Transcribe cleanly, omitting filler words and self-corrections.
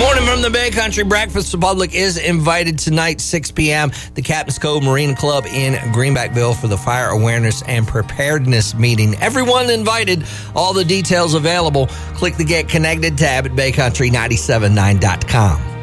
Morning from the Bay Country. Breakfast Republic is invited tonight, 6 p.m. The Captain's Cove Marine Club in Greenbackville for the Fire Awareness and Preparedness Meeting. Everyone invited. All the details available. Click the Get Connected tab at BayCountry979.com.